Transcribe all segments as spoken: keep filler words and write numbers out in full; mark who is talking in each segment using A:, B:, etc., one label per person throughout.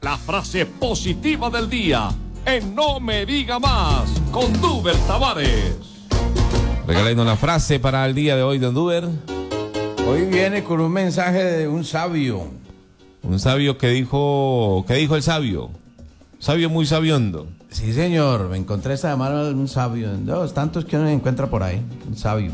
A: la frase positiva del día en No Me Diga Más con Duber Tavares.
B: Regálenos la frase para el día de hoy, don Duber.
C: Hoy viene con un mensaje de un sabio.
B: Un sabio que dijo, ¿qué dijo el sabio? Sabio muy sabiondo.
C: Sí, señor, me encontré esta semana un sabio, de los tantos que uno encuentra por ahí, un sabio.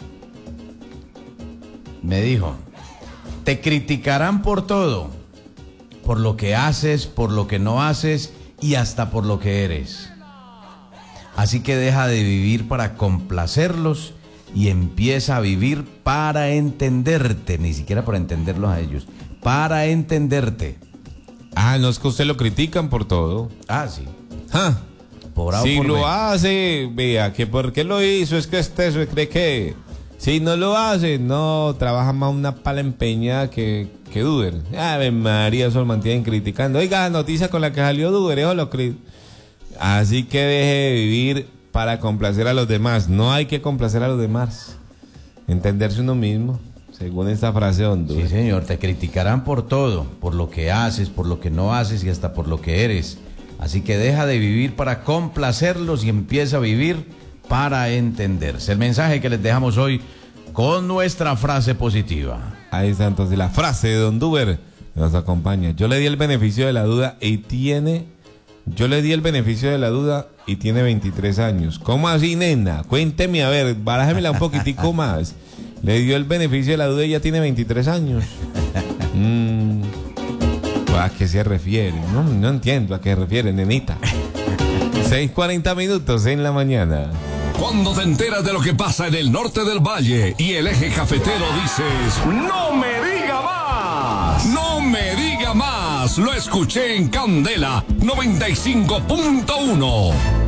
C: Me dijo, te criticarán por todo, por lo que haces, por lo que no haces y hasta por lo que eres. Así que deja de vivir para complacerlos y empieza a vivir para entenderte, ni siquiera para entenderlos a ellos, para entenderte.
B: Ah, no es que usted lo critican por todo.
C: Ah, sí.
B: Ah,
C: Por A o
B: si
C: por
B: lo
C: B.
B: hace, vea, que por qué lo hizo, es que este se cree que... Si no lo hace, no, trabaja más una pala empeñada que, que Duber. Ave María, eso lo mantienen criticando. Oiga, la noticia con la que salió Duber, eso lo cri... Así que deje de vivir para complacer a los demás. No hay que complacer a los demás. Entenderse uno mismo, según esta frase de don Duber.
C: Sí, señor, te criticarán por todo, por lo que haces, por lo que no haces y hasta por lo que eres. Así que deja de vivir para complacerlos y empieza a vivir para entenderse. El mensaje que les dejamos hoy con nuestra frase positiva.
B: Ahí está entonces la frase de don Duber que nos acompaña. Yo le di el beneficio de la duda y tiene... Yo le di el beneficio de la duda y tiene veintitrés años. ¿Cómo así, nena? Cuénteme, a ver, barájemela un poquitico más. Le dio el beneficio de la duda y ya tiene veintitrés años. Mm, ¿A qué se refiere? No, no entiendo a qué se refiere, nenita. seis cuarenta minutos en la mañana.
A: Cuando te enteras de lo que pasa en el norte del valle y el eje cafetero dices, ¡no me diga más! ¡No me diga más! Lo escuché en Candela noventa y cinco punto uno.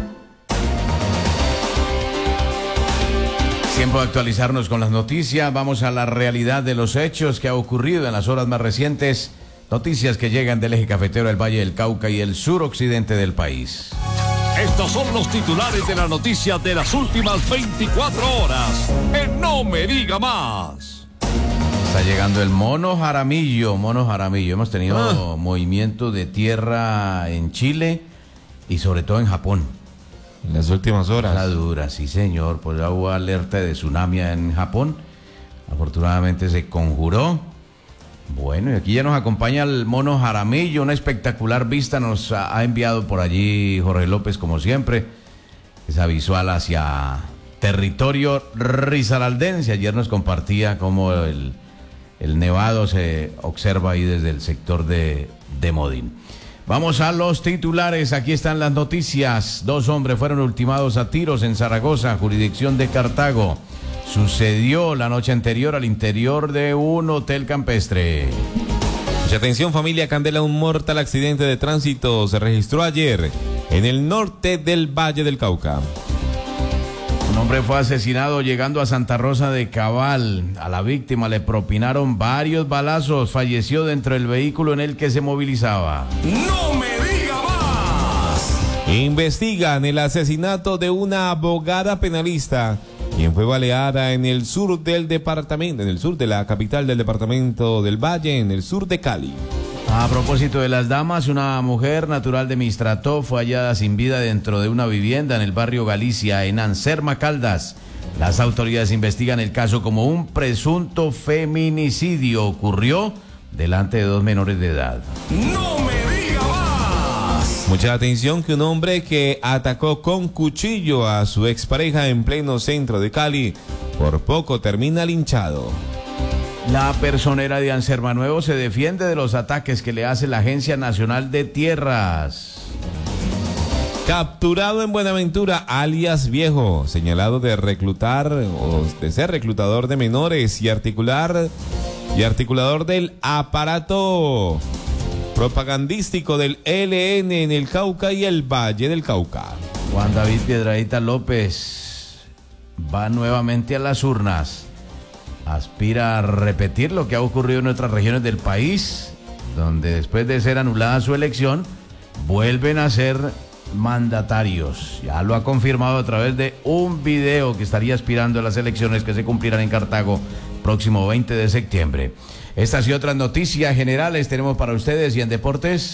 C: Tiempo de actualizarnos con las noticias. Vamos a la realidad de los hechos que ha ocurrido en las horas más recientes. Noticias que llegan del eje cafetero del Valle del Cauca y el suroccidente del país.
A: Estos son los titulares de la noticia de las últimas veinticuatro horas en No Me Diga Más.
C: Está llegando el Mono Jaramillo, Mono Jaramillo. Hemos tenido ah. movimiento de tierra en Chile y sobre todo en Japón.
B: En las últimas horas.
C: La dura, sí señor, pues ya hubo alerta de tsunami en Japón. Afortunadamente se conjuró. Bueno, y aquí ya nos acompaña el Mono Jaramillo, una espectacular vista nos ha enviado por allí Jorge López, como siempre, esa visual hacia territorio risaraldense. Ayer nos compartía cómo el, el nevado se observa ahí desde el sector de, de Modín. Vamos a los titulares, aquí están las noticias. Dos hombres fueron ultimados a tiros en Zaragoza, jurisdicción de Cartago. Sucedió la noche anterior al interior de un hotel campestre.
B: Mucha atención, familia Candela, un mortal accidente de tránsito se registró ayer en el norte del Valle del Cauca.
C: Un hombre fue asesinado llegando a Santa Rosa de Cabal. A la víctima le propinaron varios balazos. Falleció dentro del vehículo en el que se movilizaba.
A: ¡No me diga más!
B: Investigan el asesinato de una abogada penalista, quien fue baleada en el sur del departamento, en el sur de la capital del departamento del Valle, en el sur de Cali.
C: A propósito de las damas, una mujer natural de Mistrató fue hallada sin vida dentro de una vivienda en el barrio Galicia, en Anserma, Caldas. Las autoridades investigan el caso como un presunto feminicidio. Ocurrió delante de dos menores de edad.
A: ¡No me diga más!
B: Mucha atención, que un hombre que atacó con cuchillo a su expareja en pleno centro de Cali, por poco termina linchado.
C: La personera de Anserma Nuevo se defiende de los ataques que le hace la Agencia Nacional de Tierras.
B: Capturado en Buenaventura, alias Viejo, señalado de reclutar o de ser reclutador de menores y articular y articulador del aparato propagandístico del E L N en el Cauca y el Valle del Cauca.
C: Juan David Piedradita López va nuevamente a las urnas. Aspira a repetir lo que ha ocurrido en otras regiones del país, donde después de ser anulada su elección, vuelven a ser mandatarios. Ya lo ha confirmado a través de un video que estaría aspirando a las elecciones que se cumplirán en Cartago próximo veinte de septiembre. Estas y otras noticias generales tenemos para ustedes, y en deportes.